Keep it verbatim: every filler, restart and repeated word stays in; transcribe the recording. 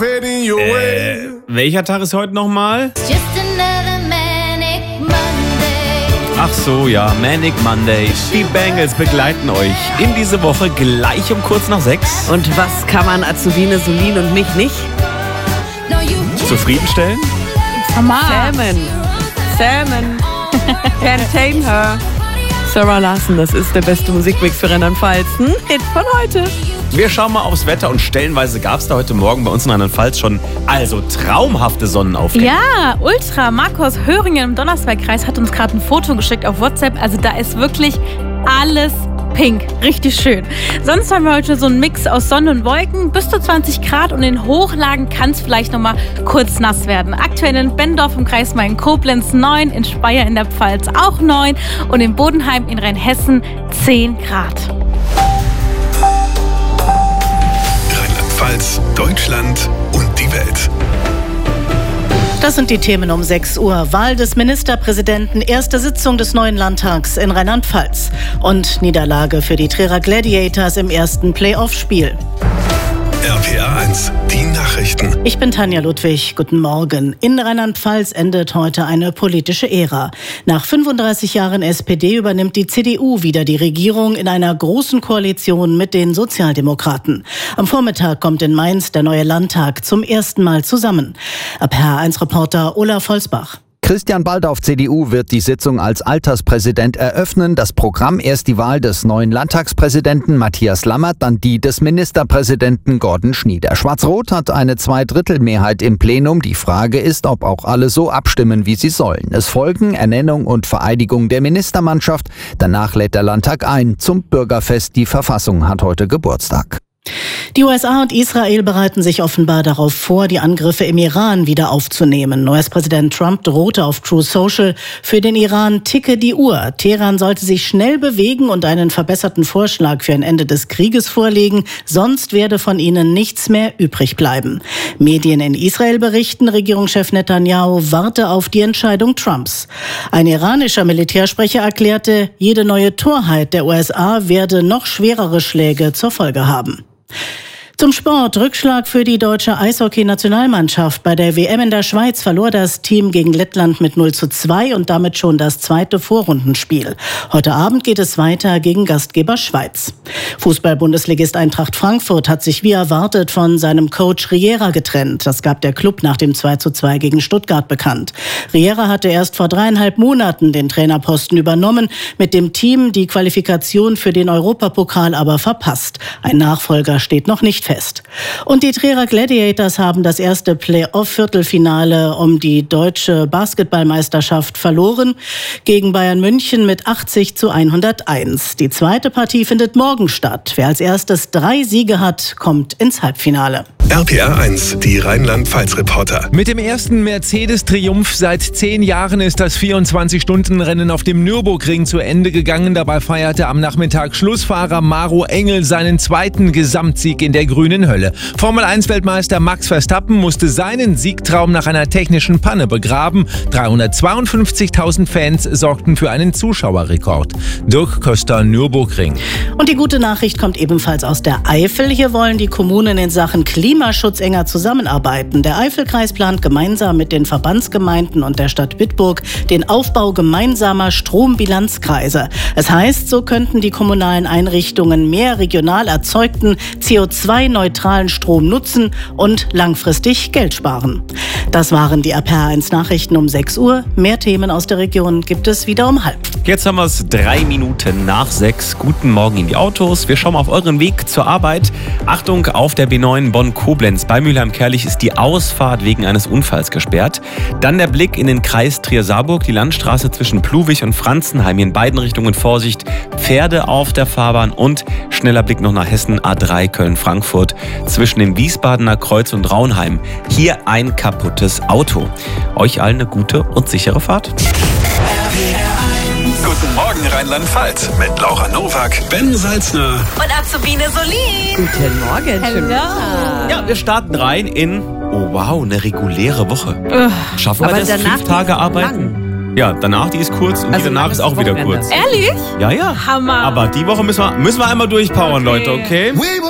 Äh, welcher Tag ist heute nochmal? Ach so, ja, Manic Monday. Die Bangles begleiten euch in diese Woche gleich um kurz nach sechs. Und was kann man Azubine Solin und mich nicht? Zufriedenstellen? Salmon. Salmon. Entertain her. Sarah Larson, das ist der beste Musikmix für Rheinland-Pfalz. Ein Hit von heute. Wir schauen mal aufs Wetter und stellenweise gab es da heute Morgen bei uns in Rheinland-Pfalz schon also traumhafte Sonnenaufgänge. Ja, ultra. Markus Höringen im Donnersbergkreis hat uns gerade ein Foto geschickt auf WhatsApp. Also da ist wirklich alles pink. Richtig schön. Sonst haben wir heute so einen Mix aus Sonne und Wolken. Bis zu zwanzig Grad und in Hochlagen kann es vielleicht noch mal kurz nass werden. Aktuell in Bendorf im Kreis Main-Koblenz neun, in Speyer in der Pfalz auch neun und in Bodenheim in Rheinhessen zehn Grad. Rheinland-Pfalz, Deutschland und die Welt. Das sind die Themen um sechs Uhr. Wahl des Ministerpräsidenten, erste Sitzung des neuen Landtags in Rheinland-Pfalz und Niederlage für die Trierer Gladiators im ersten Playoff-Spiel. R P R eins, die Nachrichten. Ich bin Tanja Ludwig. Guten Morgen. In Rheinland-Pfalz endet heute eine politische Ära. Nach fünfunddreißig Jahren S P D übernimmt die C D U wieder die Regierung in einer großen Koalition mit den Sozialdemokraten. Am Vormittag kommt in Mainz der neue Landtag zum ersten Mal zusammen. R P R eins Reporter Olaf Holzbach. Christian Baldauf, C D U, wird die Sitzung als Alterspräsident eröffnen. Das Programm erst die Wahl des neuen Landtagspräsidenten Matthias Lammert, dann die des Ministerpräsidenten Gordon Schnieder. Schwarz-Rot hat eine Zweidrittelmehrheit im Plenum. Die Frage ist, ob auch alle so abstimmen, wie sie sollen. Es folgen Ernennung und Vereidigung der Ministermannschaft. Danach lädt der Landtag ein zum Bürgerfest. Die Verfassung hat heute Geburtstag. Die U S A und Israel bereiten sich offenbar darauf vor, die Angriffe im Iran wieder aufzunehmen. U S-Präsident Trump drohte auf Truth Social: Für den Iran ticke die Uhr. Teheran sollte sich schnell bewegen und einen verbesserten Vorschlag für ein Ende des Krieges vorlegen, sonst werde von ihnen nichts mehr übrig bleiben. Medien in Israel berichten, Regierungschef Netanyahu warte auf die Entscheidung Trumps. Ein iranischer Militärsprecher erklärte, jede neue Torheit der U S A werde noch schwerere Schläge zur Folge haben. Zum Sport. Rückschlag für die deutsche Eishockey-Nationalmannschaft. Bei der W M in der Schweiz verlor das Team gegen Lettland mit null zu zwei und damit schon das zweite Vorrundenspiel. Heute Abend geht es weiter gegen Gastgeber Schweiz. Fußball-Bundesligist Eintracht Frankfurt hat sich wie erwartet von seinem Coach Riera getrennt. Das gab der Klub nach dem zwei zu zwei gegen Stuttgart bekannt. Riera hatte erst vor dreieinhalb Monaten den Trainerposten übernommen, mit dem Team die Qualifikation für den Europapokal aber verpasst. Ein Nachfolger steht noch nicht fest. Fest. Und die Trierer Gladiators haben das erste Playoff-Viertelfinale um die deutsche Basketballmeisterschaft verloren gegen Bayern München mit achtzig zu hunderteins. Die zweite Partie findet morgen statt. Wer als erstes drei Siege hat, kommt ins Halbfinale. R P R eins, die Rheinland-Pfalz-Reporter. Mit dem ersten Mercedes-Triumph seit zehn Jahren ist das vierundzwanzig-Stunden-Rennen auf dem Nürburgring zu Ende gegangen. Dabei feierte am Nachmittag Schlussfahrer Maro Engel seinen zweiten Gesamtsieg in der grünen Hölle. Formel eins Weltmeister Max Verstappen musste seinen Siegtraum nach einer technischen Panne begraben. dreihundertzweiundfünfzigtausend Fans sorgten für einen Zuschauerrekord. Dirk Köster, Nürburgring. Und die gute Nachricht kommt ebenfalls aus der Eifel. Hier wollen die Kommunen in Sachen Klimaschutz enger zusammenarbeiten. Der Eifelkreis plant gemeinsam mit den Verbandsgemeinden und der Stadt Bitburg den Aufbau gemeinsamer Strombilanzkreise. Es heißt, so könnten die kommunalen Einrichtungen mehr regional erzeugten C O zwei neutralen Strom nutzen und langfristig Geld sparen. Das waren die R P R eins Nachrichten um sechs Uhr. Mehr Themen aus der Region gibt es wieder um halb. Jetzt haben wir es drei Minuten nach sechs. Guten Morgen in die Autos. Wir schauen mal auf euren Weg zur Arbeit. Achtung, auf der B neun Bonn-Koblenz bei Mülheim-Kerlich ist die Ausfahrt wegen eines Unfalls gesperrt. Dann der Blick in den Kreis Trier-Saarburg, die Landstraße zwischen Pluwig und Franzenheim. In beiden Richtungen Vorsicht, Pferde auf der Fahrbahn und schneller Blick noch nach Hessen, A drei Köln-Frankfurt zwischen dem Wiesbadener Kreuz und Raunheim. Hier ein kaputtes Auto. Euch allen eine gute und sichere Fahrt. Guten Morgen Rheinland-Pfalz mit Laura Nowak, Ben Salzner Und Azubine Solin. Guten Morgen. Hallo. Ja, wir starten rein in, oh wow, eine reguläre Woche. Uh, Schaffen wir aber das, danach fünf Tage die ist arbeiten? lang. Ja, danach die ist kurz und Also die danach lang ist ist auch das wieder Wochenende. kurz. Ehrlich? Ja, ja. Hammer. Aber die Woche müssen wir, müssen wir einmal durchpowern, Okay. Leute, okay?